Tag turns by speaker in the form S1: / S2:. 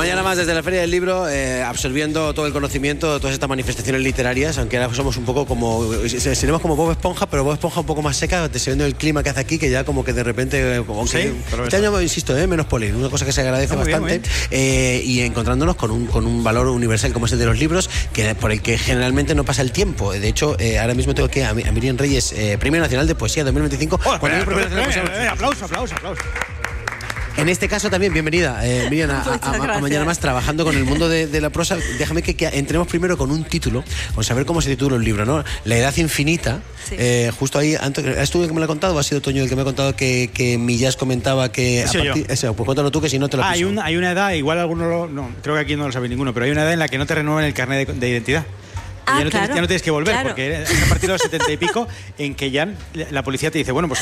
S1: Mañana más desde la Feria del Libro, absorbiendo todo el conocimiento de todas estas manifestaciones literarias, aunque ahora somos un poco como... Seremos como Bob Esponja, pero Bob Esponja un poco más seca, viendo el clima que hace aquí, que ya como que de repente... Como
S2: sí,
S1: que, este año, insisto, menos poli, una cosa que se agradece bastante, y encontrándonos con un valor universal como es el de los libros, por el que generalmente no pasa el tiempo. De hecho, ahora mismo tengo que a Miriam Reyes, Premio Nacional de Poesía 2025.
S2: Aplauso.
S1: En este caso también, bienvenida, Miriam, a Mañana Más, trabajando con el mundo de la prosa. Déjame que entremos primero con un título, con saber cómo se titula el libro, ¿no? La Edad Infinita. Sí. Justo ahí, ¿es tú el que me lo ha contado o ha sido Toño el que me ha contado que Millás comentaba que... Pues cuéntalo tú, que si no te lo piso.
S2: Hay una edad, igual algunos creo que aquí no lo sabe ninguno, pero hay una edad en la que no te renuevan el carnet de identidad. Ya no tienes que volver, porque es a partir de los 70 y pico en que ya la policía te dice, bueno, pues